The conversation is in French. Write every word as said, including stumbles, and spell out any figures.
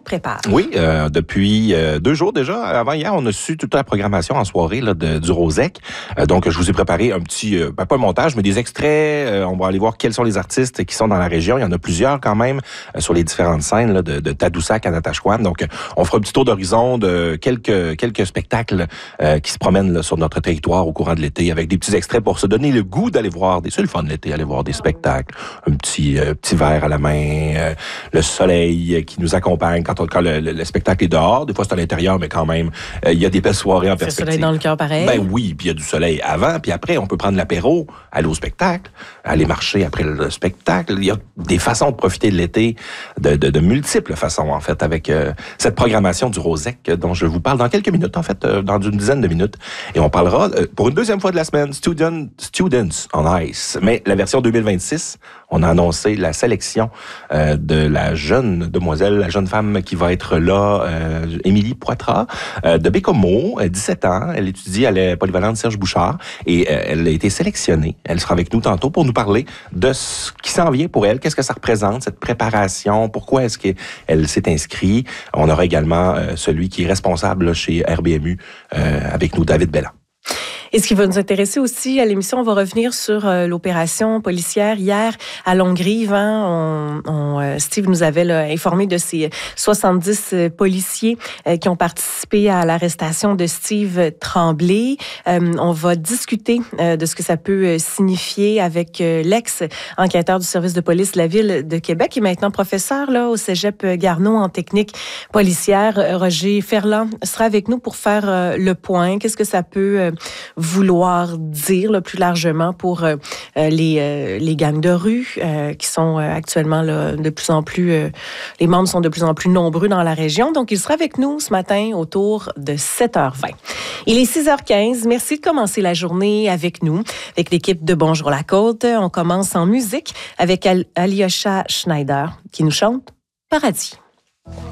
prépare. Oui, euh, depuis euh, deux jours déjà. Avant hier, on a su toute la programmation en soirée là, de, du Rosec. Euh, donc, je vous ai préparé un petit, euh, ben, pas un montage, mais des extraits. Euh, on va aller voir quels sont les artistes qui sont dans la région. Il y en a plusieurs quand même euh, sur les différentes scènes là, de, de Tadoussac à Natashquan. Donc, on fera un petit tour d'horizon de quelques quelques spectacles euh, qui se promènent là, sur notre territoire au courant de l'été avec des petits extraits pour se donner le goût d'aller voir des... C'est le fun de l'été, aller voir des spectacles. Un petit, euh, petit verre à la main, euh, le soleil qui nous accompagne quand, on, quand le, le, le spectacle est dehors. Des fois, c'est à l'intérieur, mais quand même, euh, il y a des belles soirées en C'est perspective. le soleil dans le cœur, pareil. Ben oui, puis il y a du soleil avant, puis après, on peut prendre l'apéro, aller au spectacle, aller marcher après le spectacle. Il y a des façons de profiter de l'été, de, de, de multiples façons, en fait, avec euh, cette programmation du Rosec dont je vous parle dans quelques minutes, en fait, euh, dans une dizaine de minutes. Et on parlera, euh, pour une deuxième fois de la semaine, Student, Students on Ice. Mais la version deux mille vingt-six, on a annoncé la sélection euh, de la jeune demoiselle, la jeune femme qui va être là, euh, Émilie Poitras, euh, de Bécomo, dix-sept ans. Elle étudie à la polyvalente Serge Bouchard et euh, elle a été sélectionnée. Elle sera avec nous tantôt pour nous parler de ce qui s'en vient pour elle, qu'est-ce que ça représente, cette préparation, pourquoi est-ce qu'elle s'est inscrite. On aura également euh, celui qui est responsable là, chez R B M U euh, avec nous, David Belland. Et ce qui va nous intéresser aussi à l'émission, on va revenir sur euh, l'opération policière hier à Longrive. Hein, on, on, euh, Steve nous avait là, informé de ces soixante-dix euh, policiers euh, qui ont participé à l'arrestation de Steve Tremblay. Euh, on va discuter euh, de ce que ça peut euh, signifier avec euh, l'ex-enquêteur du service de police de la Ville de Québec, qui est maintenant professeur là, au Cégep Garneau en technique policière. Roger Ferland sera avec nous pour faire euh, le point. Qu'est-ce que ça peut euh, vouloir dire là, plus largement pour euh, les, euh, les gangs de rue euh, qui sont euh, actuellement là, de plus en plus... Euh, les membres sont de plus en plus nombreux dans la région. Donc, il sera avec nous ce matin autour de sept heures vingt. Il est six heures quinze. Merci de commencer la journée avec nous, avec l'équipe de Bonjour la Côte. On commence en musique avec Al- Alyosha Schneider qui nous chante Paradis.